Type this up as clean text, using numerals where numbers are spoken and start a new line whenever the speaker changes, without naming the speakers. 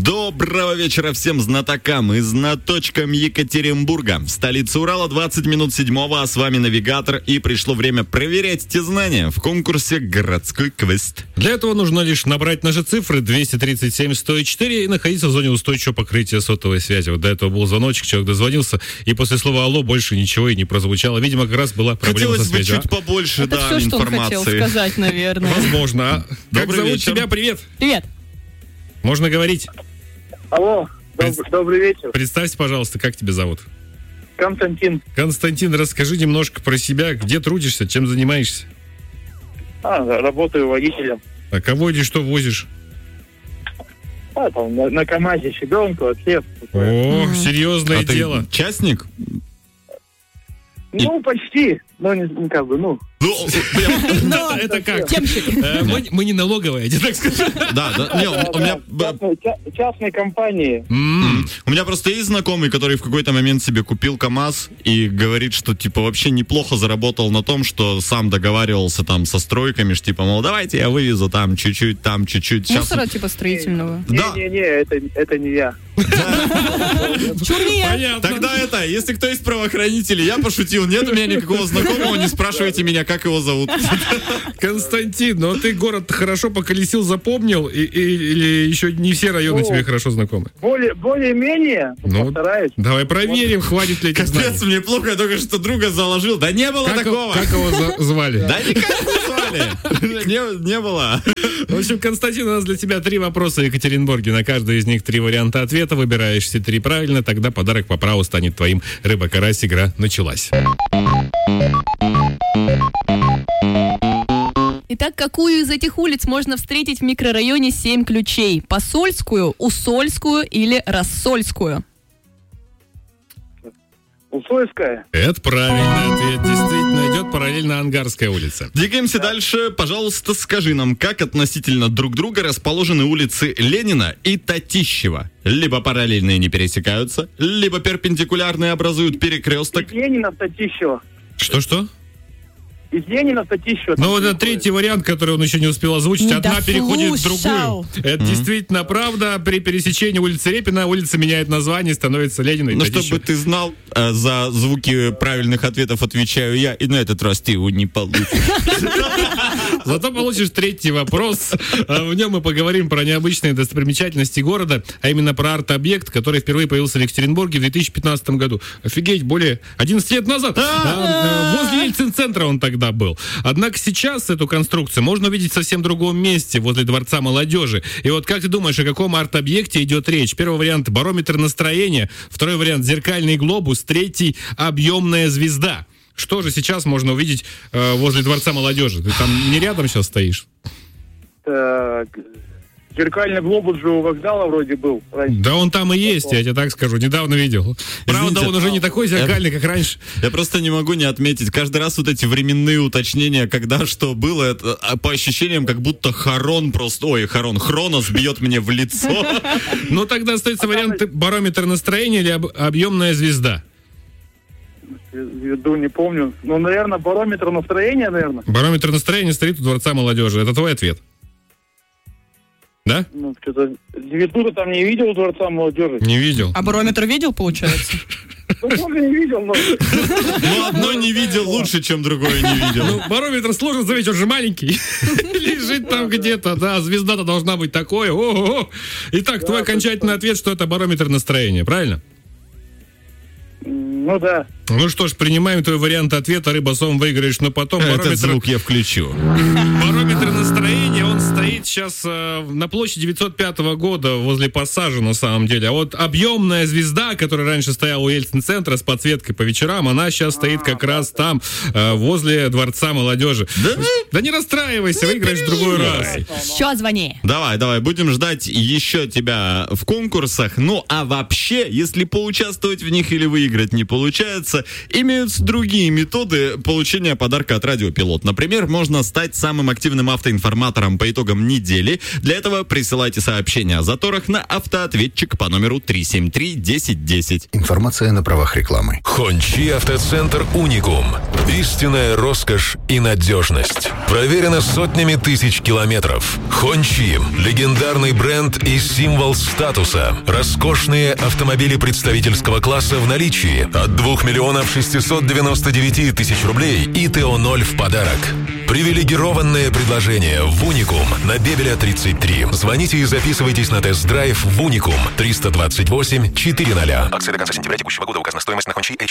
Доброго вечера всем знатокам и знаточкам Екатеринбурга. Столица Урала, 20 минут 7-го, а с вами навигатор. И пришло время проверять эти знания в конкурсе «Городской квест».
Для этого нужно лишь набрать наши цифры 237-104 и находиться в зоне устойчивого покрытия сотовой связи. Вот до этого был звоночек, человек дозвонился, и после слова «алло» больше ничего и не прозвучало. Видимо, как раз была проблема со связью.
Хотелось бы чуть побольше,
это все,
информации.
что он хотел сказать, наверное.
Возможно. Как зовут
вечер.
тебя? Привет.
Привет.
Можно говорить?
Алло, добрый вечер.
Представься, пожалуйста, как тебя зовут?
Константин.
Константин, расскажи немножко про себя. Где трудишься, чем занимаешься?
Работаю водителем.
А кого или что возишь?
Там на КамАЗе щебенку, вообще.
О, серьезное
А ты
дело.
частник?
Ну, почти. Но не как бы, ну.
Это как?
Темщик.
Мы не налоговая, я тебе так скажу.
Да. Не, у меня...
Частной компании.
У меня просто есть знакомый, который в какой-то момент себе купил КамАЗ и говорит, что, типа, вообще неплохо заработал на том, что сам договаривался там со стройками, что, типа, мол, давайте я вывезу там чуть-чуть, там чуть-чуть. Сейчас...
Мусора типа строительного.
Да.
Не, это не я.
Понятно.
Тогда если кто есть правоохранители, я пошутил, нет у меня никакого знакомого, не спрашивайте меня, как его зовут.
Константин, ну ты город хорошо поколесил, запомнил, или еще не все районы тебе хорошо знакомы?
Более-менее, постараюсь.
Давай проверим, хватит ли этих знаний.
Капец, мне плохо, я только что друга заложил. Да не было такого.
Как его звали?
Да никак не звали. Не было.
В общем, Константин, у нас для тебя 3 вопроса в Екатеринбурге. На каждый из них 3 варианта ответа. Выбираешь все 3 правильно, тогда подарок по праву станет твоим. Рыба-карась, игра началась.
Итак, какую из этих улиц можно встретить в микрорайоне 7 ключей? Посольскую, Усольскую или Рассольскую?
Усольская.
Это правильный ответ. Действительно, идет параллельно Ангарская улица.
Двигаемся дальше. Пожалуйста, скажи нам, как относительно друг друга расположены улицы Ленина и Татищева? Либо параллельные не пересекаются, либо перпендикулярные образуют перекресток.
Из Ленина в Татищево.
Что?
Из Ленина в Татищево.
Ну, вот это 3-й вариант, который он еще не успел озвучить. Одна переходит в другую. Это действительно правда. При пересечении улицы Репина улица меняет название, становится Ленина и
Но
Татищева.
чтобы ты знал, за звуки правильных ответов отвечаю я, и на этот раз ты его не получишь.
Зато получишь 3-й вопрос. В нем мы поговорим про необычные достопримечательности города, а именно про арт-объект, который впервые появился в Екатеринбурге в 2015 году. Офигеть, более 11 лет назад. Возле Ельцин-центра он тогда был. Однако сейчас эту конструкцию можно увидеть в совсем другом месте, возле Дворца молодежи. И вот как ты думаешь, о каком арт-объекте идет речь? Первый вариант — барометр настроения, второй вариант — зеркальный глобус, 3-й — объемная звезда. Что же сейчас можно увидеть возле Дворца молодежи? Ты там не рядом сейчас стоишь?
Так, зеркальный глобус же у вокзала вроде был. Раньше.
Да он там и есть, я тебе так скажу. Недавно видел. Правда,
Извините,
он уже не такой зеркальный, как раньше.
Я просто не могу не отметить. Каждый раз вот эти временные уточнения, когда что было, это по ощущениям, как будто Хронос бьет мне в лицо.
Ну, тогда остается вариант барометр настроения или объемная звезда.
Звезду не помню. Ну, наверное, барометр настроения, наверное.
Барометр настроения стоит у Дворца молодежи. Это твой ответ? Да?
Ну, что-то звезду-то там не видел у Дворца молодежи.
Не видел.
А барометр видел, получается?
Ну, тоже не видел, но...
Ну, одно не видел лучше, чем другое не видел.
Ну, барометр сложно заметить, он же маленький. Лежит там где-то, да, звезда-то должна быть такой. Ого-го. Итак, твой окончательный ответ, что это барометр настроения, правильно?
Ну, да.
Ну что ж, принимаем твой вариант ответа, рыба-сом выиграешь, но потом
Этот звук я включу.
Барометр настроения, он стоит сейчас на площади 905 года возле Пассажа, на самом деле. А вот объемная звезда, которая раньше стояла у Ельцин-центра с подсветкой по вечерам, она сейчас стоит как раз там, возле Дворца молодежи. Да не расстраивайся, выиграешь в другой раз.
Еще звони.
Давай, будем ждать еще тебя в конкурсах. Ну, а вообще, если поучаствовать в них или выиграть не получается, разумеется, имеются другие методы получения подарка от Радиопилот. Например, можно стать самым активным автоинформатором по итогам недели. Для этого присылайте сообщения о заторах на автоответчик по номеру 373-1010.
Информация на правах рекламы.
Хончи Автоцентр «Уникум». Истинная роскошь и надежность. Проверено сотнями тысяч километров. Хончи – легендарный бренд и символ статуса. Роскошные автомобили представительского класса в наличии. От 2 699 000 рублей и ТО-0 в подарок. Привилегированное предложение в «Уникум» на Бебеля 33. Звоните и записывайтесь на тест-драйв в «Уникум» 328 400. Акция до конца сентября текущего года. Указана стоимость на Хончи